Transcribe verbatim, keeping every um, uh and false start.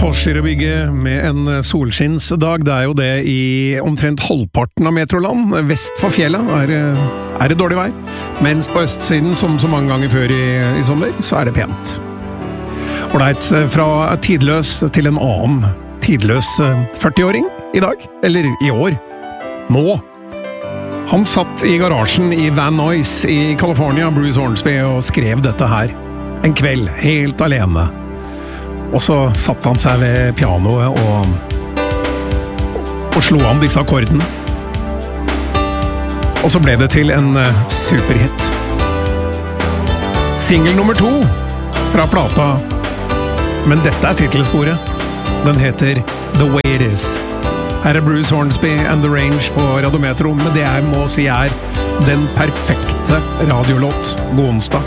Porsgrunn-bygget med en solskinnsdag, det er jo det i omtrent halvparten av Metroland. Vest for fjellet er, er det dårlig vær, mens på østsiden, som så mange ganger før i, i sommer, så er det pent. Ålreit, fra tidløs til en annen tidløs førtiåring i dag, eller i år, nå. Han satt i garasjen i Van Nuys i California, Bruce Hornsby, og skrev dette her. En kveld, helt alene. Og så satte han seg ved pianoet og, og slo an disse akkordene. Og så ble det til en uh, superhit. Single nummer to fra plata. Men dette er titelsporet. Den heter The Way It Is. Her er Bruce Hornsby and The Range på Radiometro, men det jeg må si er den perfekte radiolåt. God onsdag.